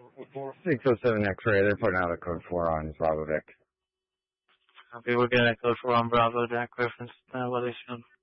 607 X-ray, they're putting out a code 4 on Bravo Vic. Okay, we're getting a code 4 on Bravo, Jack reference, weather soon.